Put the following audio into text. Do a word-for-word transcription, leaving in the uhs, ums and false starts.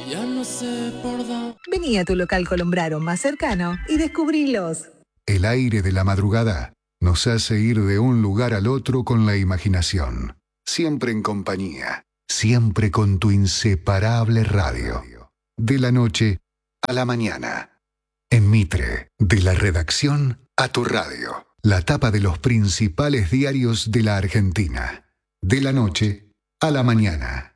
Ya no sé por dónde. Vení a tu local Colombraro más cercano y descubrilos. El aire de la madrugada nos hace ir de un lugar al otro con la imaginación. Siempre en compañía, siempre con tu inseparable radio. De la noche a la mañana. En Mitre, de la redacción a tu radio. La tapa de los principales diarios de la Argentina. De la noche a la mañana.